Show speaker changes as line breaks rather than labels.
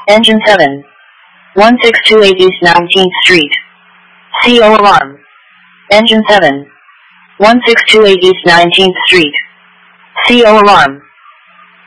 Engine 7. 1628 East 19th Street. CO alarm. Engine 7. 1628 East 19th Street. CO alarm.